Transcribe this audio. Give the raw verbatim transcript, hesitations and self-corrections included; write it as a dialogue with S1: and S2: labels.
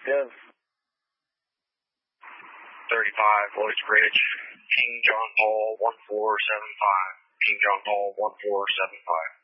S1: Yes.
S2: thirty-five, Lloyd's Bridge, King John Paul one four seven five. King John Paul one four seven five.